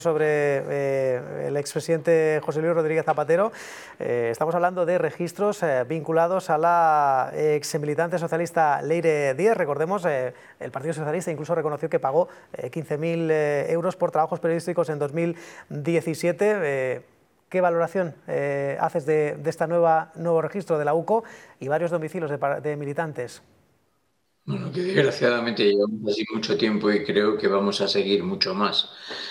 Sobre el expresidente José Luis Rodríguez Zapatero. Estamos hablando de registros vinculados a la ex militante socialista Leire Díez. Recordemos, el Partido Socialista incluso reconoció que pagó 15.000 euros por trabajos periodísticos en 2017. ¿Qué valoración haces de este nuevo registro de la UCO y varios domicilios de militantes? Bueno, que desgraciadamente llevamos así mucho tiempo y creo que vamos a seguir mucho más.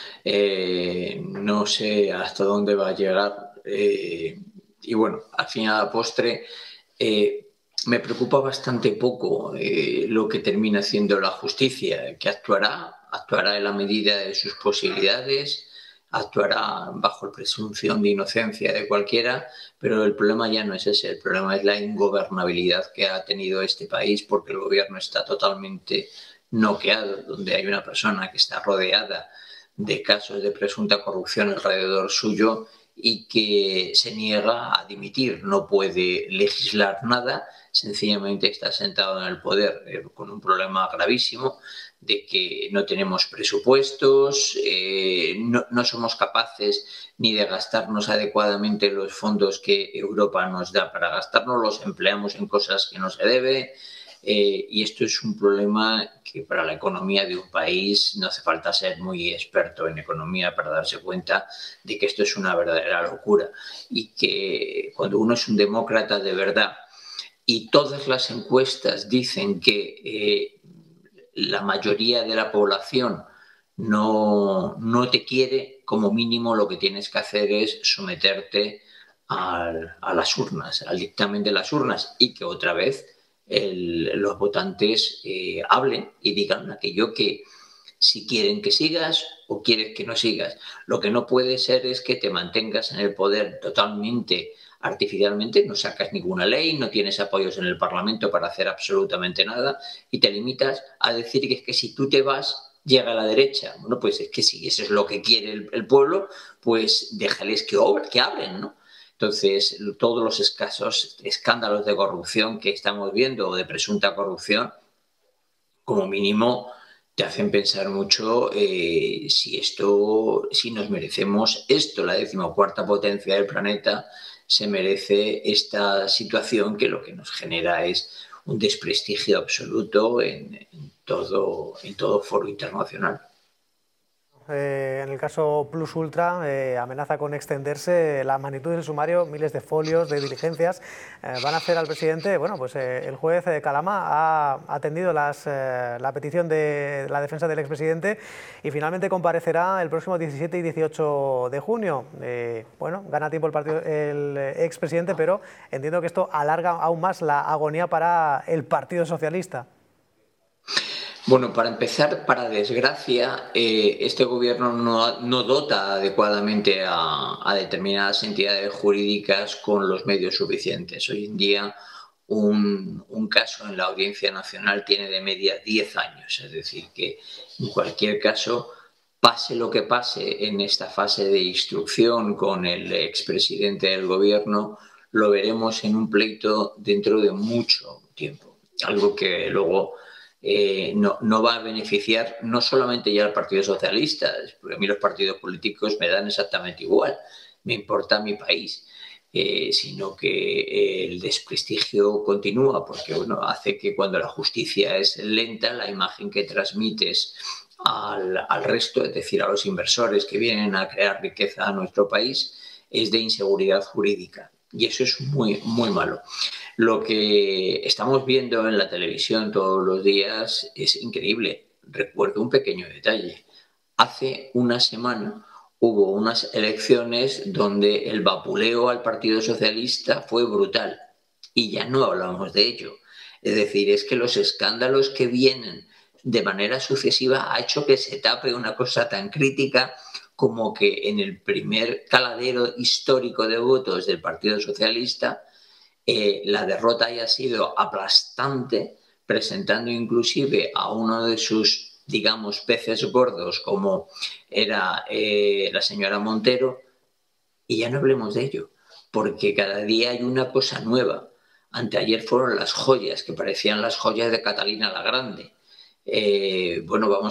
No sé hasta dónde va a llegar y bueno, al fin y a la postre me preocupa bastante poco lo que termina haciendo la justicia, que actuará en la medida de sus posibilidades, actuará bajo presunción de inocencia de cualquiera, pero el problema ya no es ese, el problema es la ingobernabilidad que ha tenido este país porque el gobierno está totalmente noqueado, donde hay una persona que está rodeada de casos de presunta corrupción alrededor suyo y que se niega a dimitir, no puede legislar nada, sencillamente está sentado en el poder con un problema gravísimo de que no tenemos presupuestos, no somos capaces ni de gastarnos adecuadamente los fondos que Europa nos da para gastarnos, los empleamos en cosas que no se debe. Y esto es un problema que para la economía de un país no hace falta ser muy experto en economía para darse cuenta de que esto es una verdadera locura y que cuando uno es un demócrata de verdad y todas las encuestas dicen que la mayoría de la población no te quiere, como mínimo lo que tienes que hacer es someterte a las urnas, al dictamen de las urnas y que otra vez los votantes hablen y digan aquello que si quieren que sigas o quieres que no sigas. Lo que no puede ser es que te mantengas en el poder totalmente artificialmente, no sacas ninguna ley, no tienes apoyos en el Parlamento para hacer absolutamente nada y te limitas a decir que es que si tú te vas llega a la derecha. Bueno, pues es que si eso es lo que quiere el pueblo, pues déjales que hablen, ¿no? Entonces, todos los escasos escándalos de corrupción que estamos viendo o de presunta corrupción, como mínimo, te hacen pensar mucho si nos merecemos esto, la 14ª potencia del planeta se merece esta situación que lo que nos genera es un desprestigio absoluto en todo foro internacional. En el caso Plus Ultra, amenaza con extenderse la magnitud del sumario, miles de folios, de diligencias. Van a hacer al presidente, bueno, pues el juez Calama ha atendido la petición de la defensa del expresidente y finalmente comparecerá el próximo 17 y 18 de junio. Bueno, gana tiempo el expresidente, pero entiendo que esto alarga aún más la agonía para el Partido Socialista. Bueno, para empezar, para desgracia, este gobierno no dota adecuadamente a determinadas entidades jurídicas con los medios suficientes. Hoy en día, un caso en la Audiencia Nacional tiene de media 10 años, es decir, que en cualquier caso, pase lo que pase en esta fase de instrucción con el expresidente del gobierno, lo veremos en un pleito dentro de mucho tiempo, algo que luego no va a beneficiar no solamente ya al Partido Socialista, porque a mí los partidos políticos me dan exactamente igual, me importa mi país, sino que el desprestigio continúa porque bueno, hace que cuando la justicia es lenta, la imagen que transmites al resto, es decir, a los inversores que vienen a crear riqueza a nuestro país, es de inseguridad jurídica. Y eso es muy, muy malo. Lo que estamos viendo en la televisión todos los días es increíble. Recuerdo un pequeño detalle. Hace una semana hubo unas elecciones donde el vapuleo al Partido Socialista fue brutal y ya no hablamos de ello. Es decir, es que los escándalos que vienen de manera sucesiva ha hecho que se tape una cosa tan crítica como que en el primer caladero histórico de votos del Partido Socialista la derrota haya sido aplastante, presentando inclusive a uno de sus, digamos, peces gordos como era la señora Montero, y ya no hablemos de ello, porque cada día hay una cosa nueva. Anteayer fueron las joyas, que parecían las joyas de Catalina la Grande. Bueno, vamos